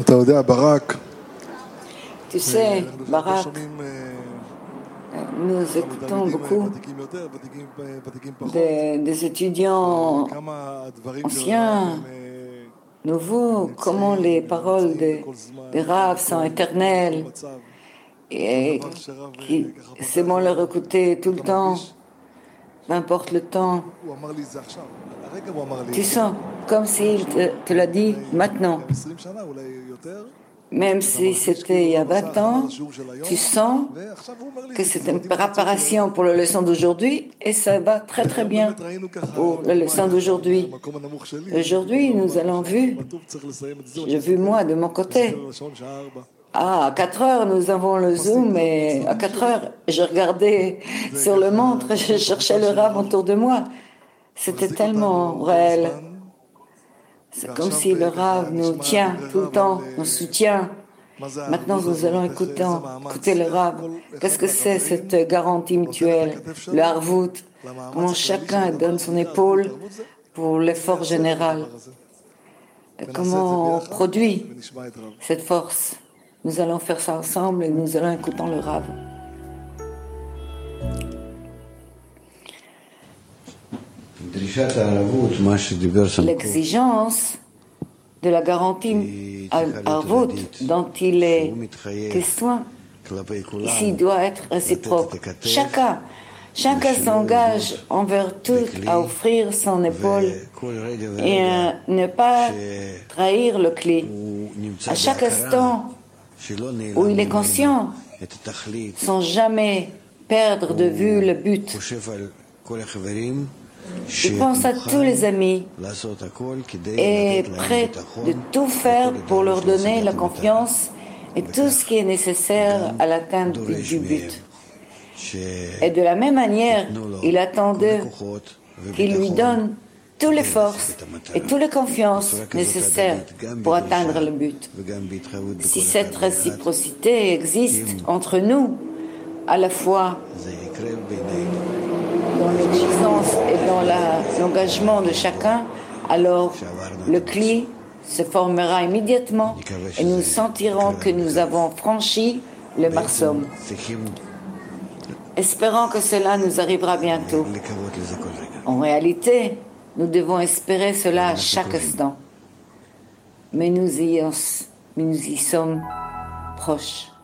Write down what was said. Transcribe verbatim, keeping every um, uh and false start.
Tu sais, Barak, nous écoutons beaucoup des, des étudiants anciens, nouveaux, comment les paroles des, des Rav sont éternelles et qui, c'est bon leur écouter tout le temps, peu importe le temps. Tu sens comme s'il te, te l'a dit maintenant. Même si c'était il y a vingt ans, tu sens que c'est une préparation pour la leçon d'aujourd'hui et ça va très très bien pour la leçon d'aujourd'hui. Aujourd'hui, nous allons vu, j'ai vu moi de mon côté. Ah, à quatre heures, nous avons le Zoom et à quatre heures, je regardais sur le montre, je cherchais le Rav autour de moi. C'était tellement réel. C'est comme si le Rav nous tient tout le temps, nous soutient. Maintenant, nous allons écouter, écouter le Rav. Qu'est-ce que c'est cette garantie mutuelle, le Harvout? Comment chacun donne son épaule pour l'effort général? Et comment on produit cette force? Nous allons faire ça ensemble et nous allons écouter le Rav. L'exigence de la garantie Harvout dont il est question ici doit être réciproque. Chacun, chacun s'engage envers tous à offrir son épaule et à ne pas trahir le clé. À chaque instant où il est conscient, sans jamais perdre de vue le but. Il pense à tous les amis et est prêt de tout faire pour leur donner la confiance et tout ce qui est nécessaire à l'atteinte du but. Et de la même manière, il attend d'eux qu'ils lui donnent toutes les forces et toutes les confiances nécessaires pour atteindre le but. Si cette réciprocité existe entre nous, à la fois dans l'exigence et dans la, l'engagement de chacun, alors le cli se formera immédiatement et nous sentirons que nous avons franchi le marsum. Espérons que cela nous arrivera bientôt. En réalité, nous devons espérer cela à chaque instant. Mais nous y, mais nous y sommes proches.